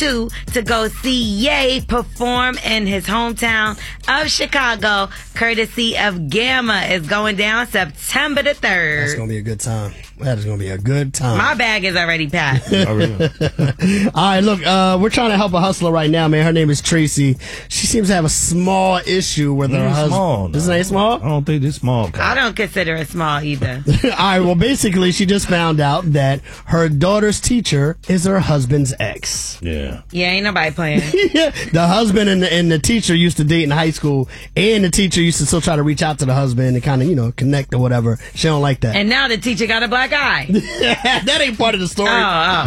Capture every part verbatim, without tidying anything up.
Stu to go see Ye perform in his hometown of Chicago, courtesy of Gamma. Is going down September the third. That's going to be a good time. That is going to be a good time. My bag is already packed. All right, look, uh, we're trying to help a hustler right now, man. Her name is Tracy. She seems to have a small issue with her husband. Small, no. This ain't small? I don't think this small. I don't consider it small either. All right, well, basically, she just found out that her daughter's teacher is her husband's ex. Yeah. Yeah, ain't nobody playing. Yeah, the husband and the, and the teacher used to date in high school, and the teacher used to still try to reach out to the husband and kind of, you know, connect or whatever. She don't like that. And now the teacher got a black eye. That ain't part of the story. Oh,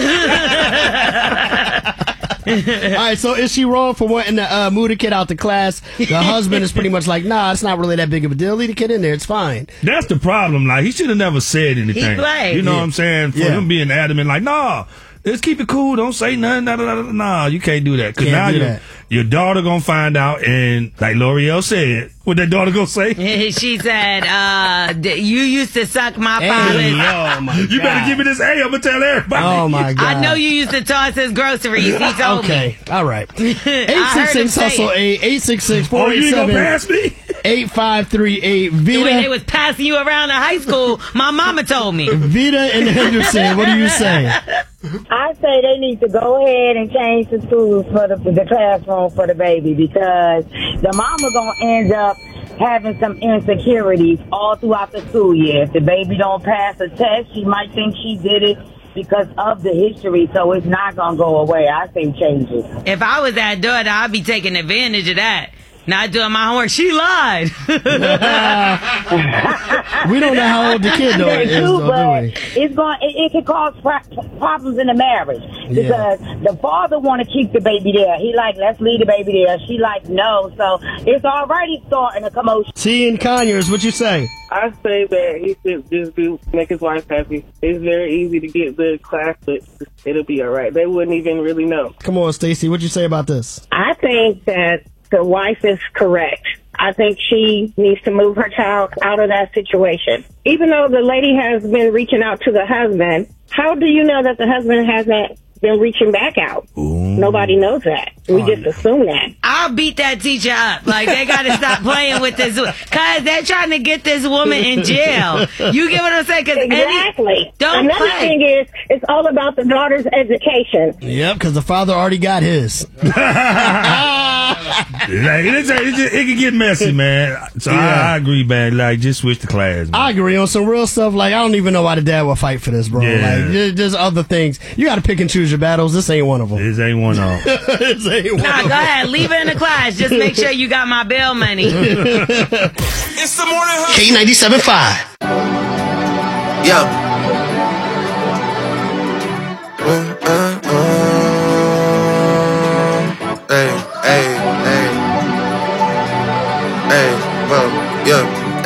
oh. All right, so is she wrong for wanting to uh, move the kid out the class? The husband is pretty much like, nah, it's not really that big of a deal. Leave the kid in there. It's fine. That's the problem. Like, he should have never said anything. He played. You know Yeah. what I'm saying? For Yeah. him being adamant, like, nah, let's keep it cool. Don't say nothing. Nah, nah, nah, nah. You can't do that. Because Can't now do your, that. your daughter going to find out. And like L'Oreal said, what that daughter going to say? She said, uh, d- you used to suck my Hey, father's. oh my You better God. give me this A. I'm going to tell everybody. Oh my God. I know you used to toss his groceries. He told Okay, all right. I heard him eight six six say hustle it. eight eight six six Oh, four you eight ain't going to seven pass me? eight five three eight. me. When they Vita, was passing you around in high school, my mama told me. Vita and Henderson. What do you say? I say they need to go ahead and change the schools for the, the classroom for the baby, because the mama gonna end up having some insecurities all throughout the school year. If the baby don't pass a test, she might think she did it because of the history, so it's not gonna go away. I say change it. If I was that daughter, I'd be taking advantage of that. Not doing my homework. She lied. We don't know how old the kid though That's is, true, though, but do we? it's going. It, it can cause pro- problems in the marriage, because the father want to keep the baby there. He like, let's leave the baby there. She like, no. So it's already starting a commotion. T and Conyers, what you say? I say that he should just do make his wife happy. It's very easy to get the class, but it'll be all right. They wouldn't even really know. Come on, Stacy, what you say about this? I think that the wife is correct. I think she needs to move her child out of that situation. Even though the lady has been reaching out to the husband, how do you know that the husband hasn't been reaching back out? Ooh. Nobody knows that. We Oh, just assume that. I'll beat that teacher up. Like, they got to stop playing with this. Because they're trying to get this woman in jail. You get what I'm saying? Cause Exactly. Any, don't Another play. thing is, it's all about the daughter's education. Yep, because the father already got his. Like, it, it, it, it can get messy, man. So Yeah. I, I agree, man. Like, just switch the class, man. I agree on some real stuff. Like, I don't even know why the dad would fight for this, bro. Yeah. Like, there- there's other things. You got to pick and choose your battles. This ain't one of them. This ain't one off. This ain't one Nah, of go them. ahead. Leave it in the class. Just make sure you got my bail money. It's the morning hustle. K ninety-seven point five. Yo. Mm, mm, mm. Hey, hey.